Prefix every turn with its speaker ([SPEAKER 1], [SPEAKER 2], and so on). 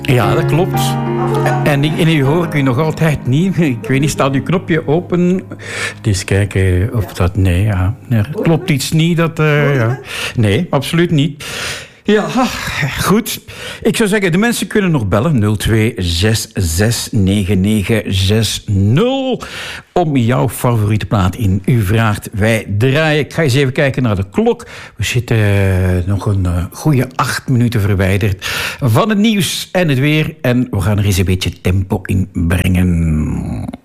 [SPEAKER 1] Ja, dat klopt. En u hoor ik u nog altijd niet. Ik weet niet, staat uw knopje open? Dus kijken of dat... Nee, ja. Er klopt iets niet. Dat, ja. Nee, absoluut niet. Ja, goed. Ik zou zeggen, de mensen kunnen nog bellen. 02669960 om jouw favoriete plaat in uw vraagt. Wij draaien. Ik ga eens even kijken naar de klok. We zitten nog een goede 8 minuten verwijderd van het nieuws en het weer. En we gaan er eens een beetje tempo in brengen.